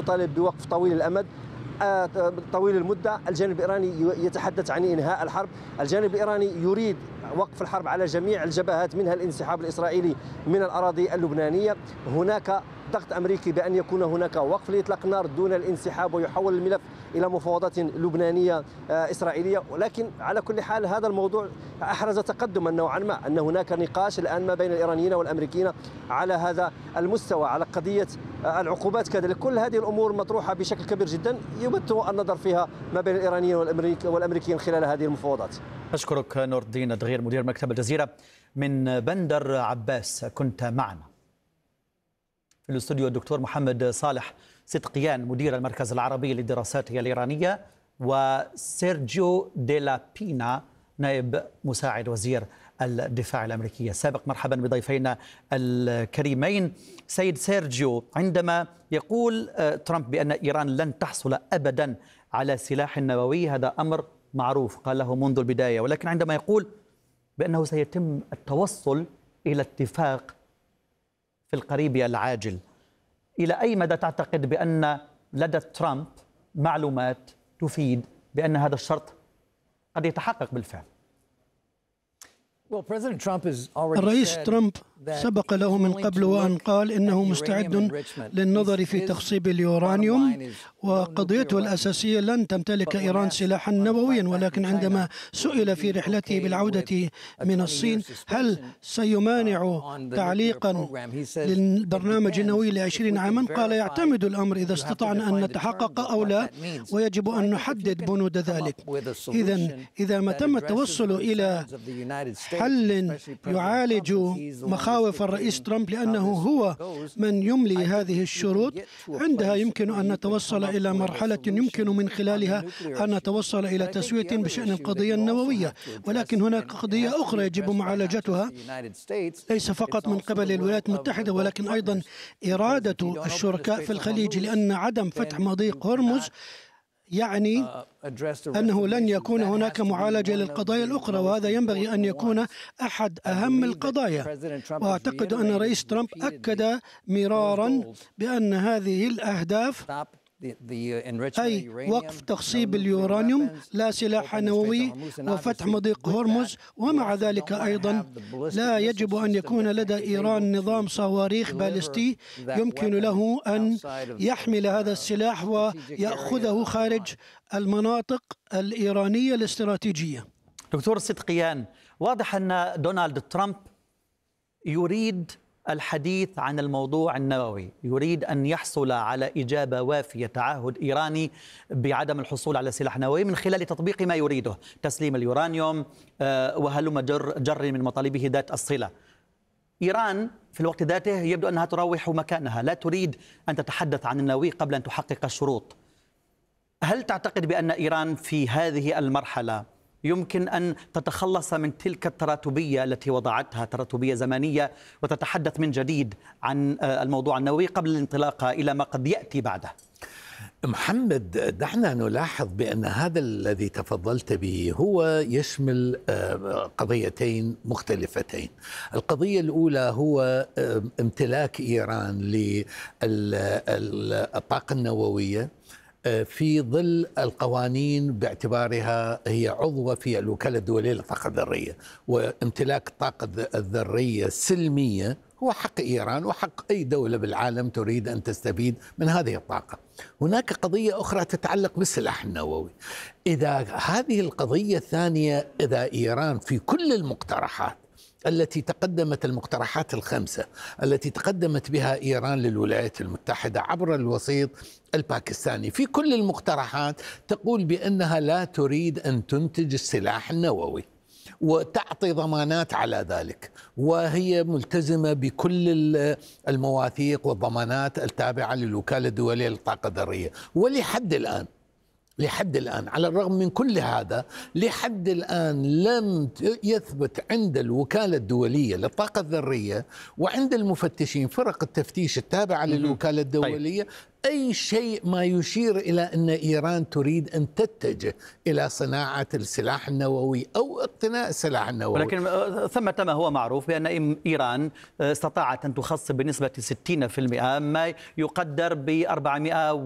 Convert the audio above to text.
تطالب بوقف طويل الأمد طويل المدة. الجانب الإيراني يتحدث عن إنهاء الحرب. الجانب الإيراني يريد وقف الحرب على جميع الجبهات، منها الانسحاب الإسرائيلي من الأراضي اللبنانية. هناك ضغط أمريكي بأن يكون هناك وقف لإطلاق النار دون الانسحاب ويحول الملف إلى مفاوضات لبنانية إسرائيلية. ولكن على كل حال هذا الموضوع أحرز تقدما نوعا ما، أن هناك نقاش الآن ما بين الإيرانيين والأمريكيين على هذا المستوى، على قضية العقوبات كذلك. كل هذه الأمور مطروحة بشكل كبير جدا يمتع النظر فيها ما بين الإيرانيين والأمريكيين خلال هذه المفاوضات. أشكرك نور الدين الدغير مدير مكتب الجزيرة من بندر عباس، كنت معنا. في الاستوديو الدكتور محمد صالح صدقيان مدير المركز العربي للدراسات الإيرانية، وسيرجيو ديلا بينا نائب مساعد وزير الدفاع الأمريكي السابق. مرحبا بضيفينا الكريمين. سيد سيرجيو، عندما يقول ترامب بأن إيران لن تحصل أبدا على سلاح نووي، هذا أمر معروف قاله منذ البداية، ولكن عندما يقول بأنه سيتم التوصل إلى اتفاق في القريب العاجل، إلى أي مدى تعتقد بأن لدى ترامب معلومات تفيد بأن هذا الشرط قد يتحقق بالفعل؟ الرئيس ترامب سبق له من قبل وأن قال إنه مستعد للنظر في تخصيب اليورانيوم، وقضيته الأساسية لن تمتلك إيران سلاحا نوويا. ولكن عندما سئل في رحلته بالعودة من الصين هل سيمانع تعليقا للبرنامج النووي ل20 عاما، قال يعتمد الأمر إذا استطعنا أن نتحقق أو لا، ويجب أن نحدد بنود ذلك. إذا ما تم التوصل إلى حل يعالج مخاوف الرئيس ترامب لأنه هو من يملي هذه الشروط، عندها يمكن أن نتوصل إلى مرحلة يمكن من خلالها أن نتوصل إلى تسوية بشأن القضية النووية. ولكن هناك قضية أخرى يجب معالجتها، ليس فقط من قبل الولايات المتحدة ولكن أيضا إرادة الشركاء في الخليج، لأن عدم فتح مضيق هرمز يعني أنه لن يكون هناك معالجة للقضايا الأخرى، وهذا ينبغي أن يكون أحد أهم القضايا. وأعتقد أن رئيس ترامب أكد مرارا بأن هذه الأهداف، أي وقف تخصيب اليورانيوم، لا سلاح نووي، وفتح مضيق هرمز، ومع ذلك أيضا لا يجب أن يكون لدى إيران نظام صواريخ باليستي يمكن له أن يحمل هذا السلاح ويأخذه خارج المناطق الإيرانية الاستراتيجية. دكتور صدقيان، واضح أن دونالد ترامب يريد الحديث عن الموضوع النووي، يريد أن يحصل على إجابة وافية، تعهد إيراني بعدم الحصول على سلاح نووي من خلال تطبيق ما يريده، تسليم اليورانيوم وهلم جر من مطالبه ذات الصلة. إيران في الوقت ذاته يبدو أنها تروح مكانها، لا تريد أن تتحدث عن النووي قبل أن تحقق الشروط. هل تعتقد بأن إيران في هذه المرحلة يمكن أن تتخلص من تلك التراتبية التي وضعتها، تراتبية زمنية، وتتحدث من جديد عن الموضوع النووي قبل الانطلاق إلى ما قد يأتي بعده؟ محمد، دعنا نلاحظ بأن هذا الذي تفضلت به هو يشمل قضيتين مختلفتين. القضية الأولى هو امتلاك إيران للطاقة النووية في ظل القوانين باعتبارها هي عضوة في الوكالة الدولية للطاقة الذرية، وامتلاك الطاقة الذرية السلمية هو حق إيران وحق أي دولة بالعالم تريد أن تستفيد من هذه الطاقة. هناك قضية أخرى تتعلق بالسلاح النووي. إذا هذه القضية الثانية، إذا إيران في كل المقترحات التي تقدمت، المقترحات الخمسة التي تقدمت بها إيران للولايات المتحدة عبر الوسيط الباكستاني، في كل المقترحات تقول بأنها لا تريد أن تنتج السلاح النووي وتعطي ضمانات على ذلك، وهي ملتزمة بكل المواثيق والضمانات التابعة للوكالة الدولية للطاقة الذرية. لحد الآن على الرغم من كل هذا، لحد الآن لم يثبت عند الوكالة الدولية للطاقة الذرية وعند المفتشين فرق التفتيش التابعة للوكالة الدولية أي شيء ما يشير إلى أن إيران تريد أن تتجه إلى صناعة السلاح النووي أو اقتناء السلاح النووي. ولكن ثمة ما هو معروف بأن إيران استطاعت أن تخصب بنسبة 60% ما يقدر ب 400